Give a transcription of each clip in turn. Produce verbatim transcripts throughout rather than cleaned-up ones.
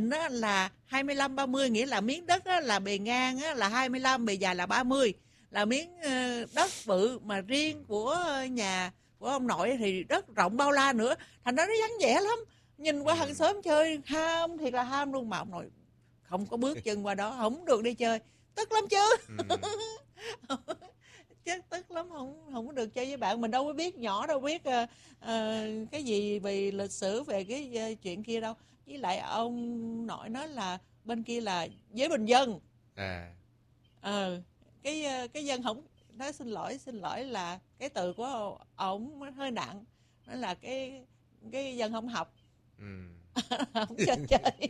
mình á, là hai mươi lăm ba mươi, nghĩa là miếng đất á, là bề ngang á, là hai mươi lăm, bề dài là ba mươi, là miếng uh, đất bự, mà riêng của nhà của ông nội thì đất rộng bao la nữa, thành ra nó vắng vẻ lắm. Nhìn qua hàng xóm chơi ham, thiệt là ham luôn, mà ông nội không có bước chân qua đó, không được đi chơi, tức lắm chứ. Ừ. Chứ tức lắm, không không có được chơi với bạn. Mình đâu có biết, nhỏ đâu biết uh, uh, cái gì về lịch sử, về cái uh, chuyện kia đâu. Với lại ông nội nói là bên kia là giới bình dân. À. Ờ, cái uh, cái dân không nói xin lỗi, xin lỗi là cái từ của ổng hơi nặng, đó là cái cái dân không học. Ừ. Không cho chơi.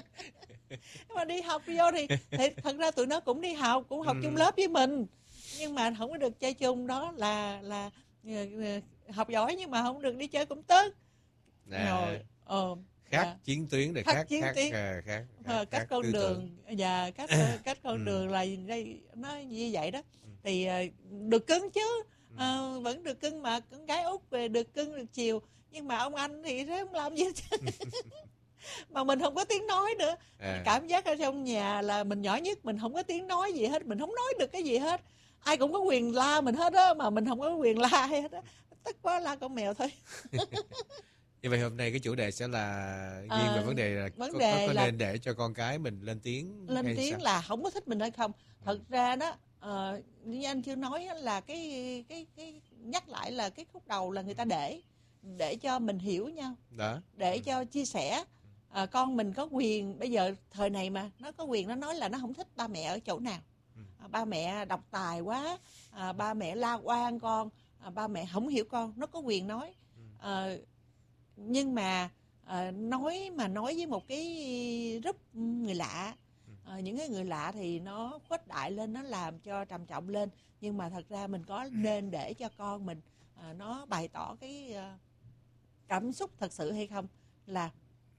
Mà đi học vô thì, thì thật ra tụi nó cũng đi học, cũng học Ừ. chung lớp với mình, nhưng mà không có được chơi chung, đó là là học giỏi nhưng mà không được đi chơi cũng tức. À. Rồi ờ khác à, chiến tuyến để khác khác chiến khác, tuyến. khác, khác, Ờ, khác cách con đường và cách cách con Ừ. đường là đây nó như vậy đó. Ừ. Thì được cưng chứ, à, vẫn được cưng, mà con gái út về được cưng được chiều, nhưng mà ông anh thì thế không làm gì hết. Mà mình không có tiếng nói nữa. À. Cảm giác ở trong nhà là mình nhỏ nhất, mình không có tiếng nói gì hết, mình không nói được cái gì hết. Ai cũng có quyền la mình hết á, mà mình không có quyền la hay hết á. Tức quá la con mèo thôi. Như vậy hôm nay cái chủ đề sẽ là nghiêng À, về vấn đề là vấn có, đề có, có là nên để cho con cái mình lên tiếng lên hay tiếng sao? là không có thích mình hay không. Thật ừ. ra đó, uh, như anh chưa nói là cái cái cái nhắc lại là cái khúc đầu là người ta để để cho mình hiểu nhau, đó, để ừ. cho chia sẻ. À, con mình có quyền, bây giờ thời này mà nó có quyền, nó nói là nó không thích ba mẹ ở chỗ nào. À, ba mẹ độc tài quá, à, ba mẹ la oan con, à, ba mẹ không hiểu con, nó có quyền nói. À, nhưng mà à, nói mà nói với một cái group người lạ, à, những cái người lạ thì nó khuếch đại lên, nó làm cho trầm trọng lên. Nhưng mà thật ra mình có nên để cho con mình à, nó bày tỏ cái à, cảm xúc thật sự hay không, là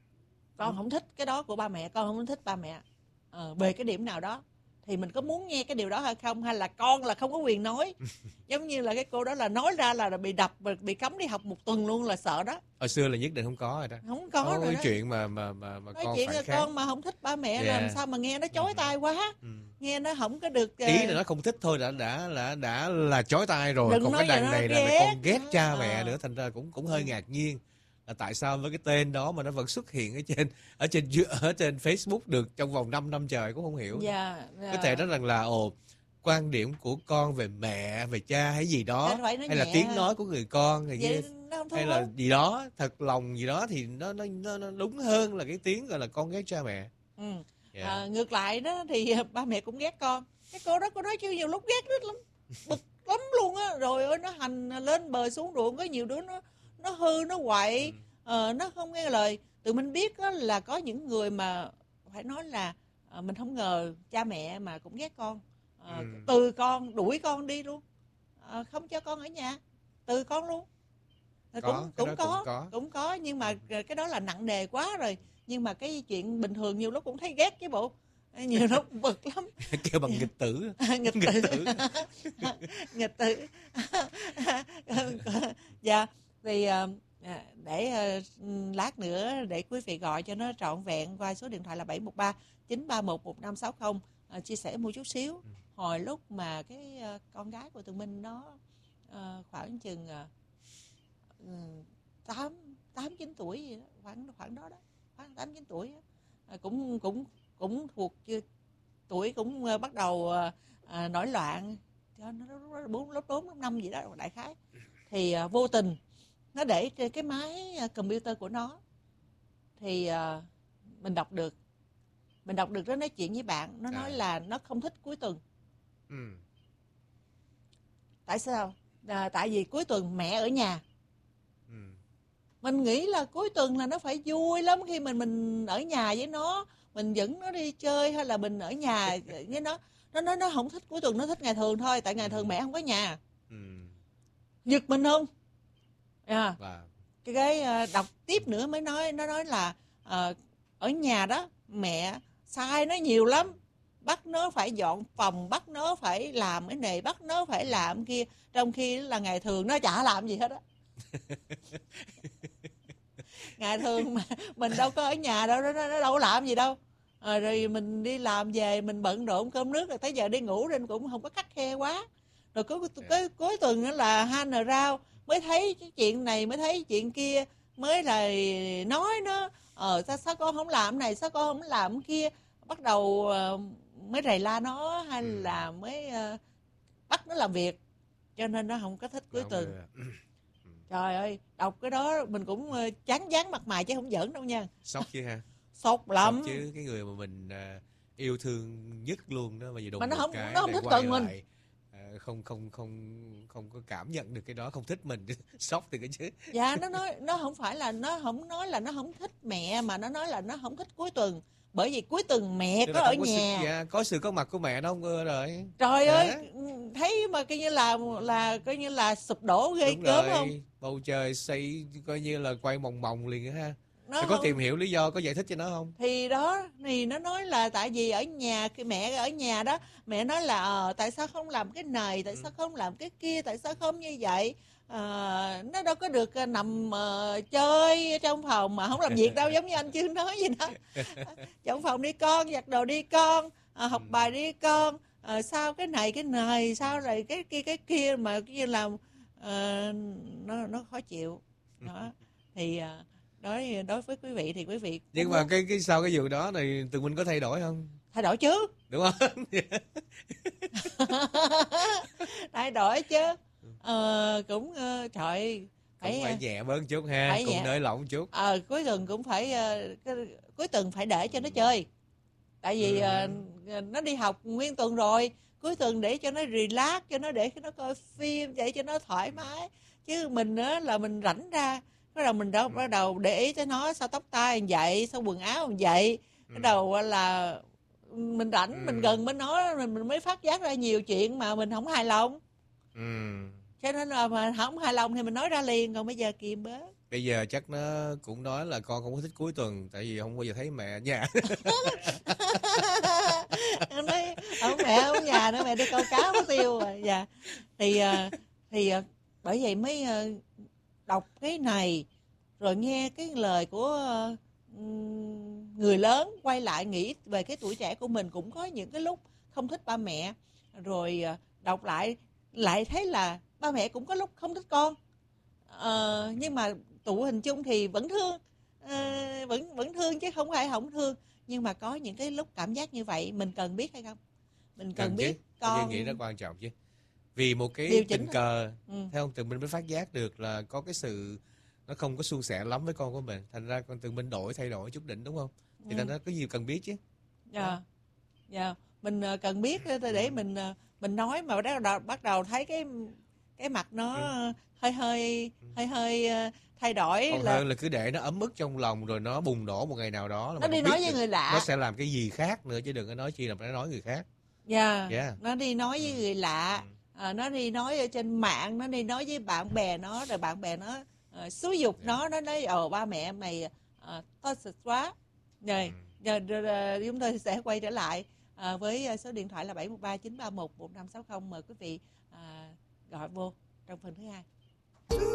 con không thích cái đó của ba mẹ, con không thích ba mẹ à, về cái điểm nào đó, thì mình có muốn nghe cái điều đó hay không, hay là con là không có quyền nói. Giống như là cái cô đó là nói ra là bị đập, bị cấm đi học một tuần luôn, là sợ đó. Hồi xưa là nhất định không có rồi đó. Không có Không rồi cái đó. chuyện mà mà mà, mà nói con chuyện phản là kháng. con mà không thích ba mẹ, yeah. làm sao mà nghe nó chói tai quá, ừ. nghe nó không có được. Uh... Ý là nó không thích thôi đã đã đã đã là chói tai rồi. Đừng còn cái đằng này ghét. là con ghét cha mẹ à. nữa, thành ra cũng cũng hơi ừ. ngạc nhiên là tại sao với cái tên đó mà nó vẫn xuất hiện ở trên ở trên ở trên Facebook được trong vòng năm năm trời, cũng không hiểu. Yeah, yeah. Có thể nói rằng là ồ, quan điểm của con về mẹ, về cha hay gì đó, hay nhẹ. Là tiếng nói của người con thì nghe, hay là gì đó thật lòng gì đó, thì nó nó nó đúng hơn là cái tiếng gọi là con ghét cha mẹ. Ừ. Yeah. À, ngược lại đó thì ba mẹ cũng ghét con. Cái cô đó cô nói chứ nhiều lúc ghét rất lắm, bực lắm luôn á. Rồi ơi, nó hành lên bờ xuống ruộng, có nhiều đứa nó nó hư, nó quậy, ừ. ờ, nó không nghe lời. Tụi mình biết á, là có những người mà phải nói là à, mình không ngờ cha mẹ mà cũng ghét con. À, ừ. Từ con đuổi con đi luôn, à, không cho con ở nhà, từ con luôn. À, có, cũng cũng có, cũng có cũng có, nhưng mà ừ. cái đó là nặng nề quá rồi. Nhưng mà cái chuyện bình thường nhiều lúc cũng thấy ghét chứ bộ, nhiều lúc bực lắm. Kêu bằng nghịch tử. nghịch tử. nghịch tử. Dạ, thì để lát nữa để quý vị gọi cho nó trọn vẹn qua số điện thoại là bảy một ba chín ba một một năm sáu không, chia sẻ một chút xíu. Ừ. Hồi lúc mà cái con gái của tụi mình nó khoảng chừng tám tám chín tuổi gì đó, khoảng khoảng đó đó, khoảng tám chín tuổi đó. cũng cũng cũng thuộc tuổi cũng bắt đầu à, nổi loạn, cho nó bốn lớp bốn lớp năm gì đó đại khái. Thì à, vô tình nó để trên cái máy computer của nó, thì à, mình đọc được mình đọc được nó nói chuyện với bạn, nó à. nói là nó không thích cuối tuần. Ừ. Tại sao? À, tại vì cuối tuần mẹ ở nhà. Ừ. Mình nghĩ là cuối tuần là nó phải vui lắm, khi mình mình ở nhà với nó, mình dẫn nó đi chơi, hay là mình ở nhà với nó. Nó nói nó không thích cuối tuần, nó thích ngày thường thôi, tại ngày thường mẹ không có nhà. Ừ. Giật mình không? À, wow. Cái, cái đọc tiếp nữa mới nói, nó nói là à, ở nhà đó mẹ sai nó nhiều lắm, bắt nó phải dọn phòng, bắt nó phải làm cái này, bắt nó phải làm cái kia, trong khi là ngày thường nó chả làm gì hết á. ngày thường mà mình đâu có ở nhà đâu, nó, nó đâu có làm gì đâu. À, rồi mình đi làm về mình bận rộn cơm nước rồi tới giờ đi ngủ nên cũng không có khắt khe quá. Rồi cuối cuối cuối tuần đó là han rau mới thấy cái chuyện này mới thấy chuyện kia, mới là nói nó ờ sao, sao con không làm này, sao con không làm cái kia, bắt đầu uh, mới rầy la nó hay ừ. là mới uh, bắt nó làm việc, cho nên nó không có thích cuối không tuần. Trời ơi, đọc cái đó mình cũng uh, chán dán mặt mày chứ không giỡn đâu nha. Sốc chứ ha. Sốc lắm. Sốc chứ, cái người mà mình uh, yêu thương nhất luôn đó, mà gì đụng mà nó một không, cái nó không thích cần mình. Uh, không không không không có cảm nhận được cái đó, không thích mình. Sốc thì cái chứ. Dạ, nó nói nó không phải là nó không nói là nó không thích mẹ, mà nó nói là nó không thích cuối tuần, bởi vì cuối tuần mẹ có ở có nhà sự, dạ, có sự có mặt của mẹ nó không ưa rồi. Trời dạ. ơi, thấy mà coi như là là coi như là sụp đổ ghê gớm không? Bầu trời xây coi như là quay mòng mòng liền ha. Nó có tìm hiểu lý do, có giải thích cho nó không? Thì đó, thì nó nói là tại vì ở nhà, khi mẹ ở nhà đó, mẹ nói là ờ, tại sao không làm cái này, tại ừ. sao không làm cái kia, tại sao không như vậy. À, nó đâu có được nằm uh, chơi trong phòng mà không làm việc đâu, giống như anh Chương nói gì đó. Trong phòng đi con, giặt đồ đi con, à, học ừ. bài đi con, à, sao cái này cái này, sao rồi cái kia cái kia mà như là uh, nó nó khó chịu đó. Thì uh, đối đối với quý vị thì quý vị nhưng mà muốn... cái cái sau cái vụ đó này Tường Minh có thay đổi không? Thay đổi chứ, đúng không? thay đổi chứ. Ờ, cũng uh, trời phải, cũng phải nhẹ bớt chút ha, cũng nới lỏng chút. Ờ, cuối tuần cũng phải uh, cái, cuối tuần phải để cho nó chơi, tại vì ừ. uh, nó đi học nguyên tuần rồi, cuối tuần để cho nó relax, cho nó để cho nó coi phim, để cho nó thoải mái. Chứ mình á là mình rảnh ra bắt đầu mình đâu bắt đầu để ý tới nó, sao tóc tai như vậy, sao quần áo như vậy, bắt đầu là mình rảnh, ừ. mình gần bên nó mình, mình mới phát giác ra nhiều chuyện mà mình không hài lòng. Ừ. Cho nên là mà không hài lòng thì mình nói ra liền, còn bây giờ kìm bớt. Bây giờ chắc nó cũng nói là con không có thích cuối tuần, tại vì không bao giờ thấy mẹ ở nhà. Nó nói ông mẹ ở nhà nữa, mẹ đi câu cá mất tiêu rồi. Dạ. Thì thì bởi vậy mới đọc cái này rồi nghe cái lời của người lớn quay lại nghĩ về cái tuổi trẻ của mình, cũng có những cái lúc không thích ba mẹ, rồi đọc lại lại thấy là ba mẹ cũng có lúc không thích con, ờ, nhưng mà tụ hình chung thì vẫn thương, ờ, vẫn vẫn thương chứ không phải không thương, nhưng mà có những cái lúc cảm giác như vậy mình cần biết hay không? Mình cần, cần biết chứ. Con tôi nghĩ nó quan trọng chứ, vì một cái tình thôi. cờ ừ. theo ông Tường Minh mới phát giác được là có cái sự nó không có suôn sẻ lắm với con của mình, thành ra con Tường Minh đổi thay đổi chút đỉnh, đúng không? Thì ừ. thành ra có gì cần biết chứ. Dạ, yeah. dạ, yeah. Mình cần biết để mình mình nói mà bắt đầu bắt đầu thấy cái cái mặt nó ừ. hơi hơi hơi hơi thay đổi. Còn là hơn là cứ để nó ấm ức trong lòng rồi nó bùng nổ một ngày nào đó là nó đi nói với người lạ, nó sẽ làm cái gì khác nữa, chứ đừng có nói chi là nó nói người khác. Dạ, yeah. yeah. Nó đi nói với ừ. người lạ, ừ. à, nó đi nói ở trên mạng, nó đi nói với bạn bè nó, rồi bạn bè nó uh, xúi dục yeah. nó, nó nói ồ ba mẹ mày uh, toxic quá. Rồi, ừ. giờ, giờ, giờ chúng tôi sẽ quay trở lại uh, với số điện thoại là bảy một ba chín ba một một năm sáu không, mời quý vị uh, gọi vô trong phần thứ hai.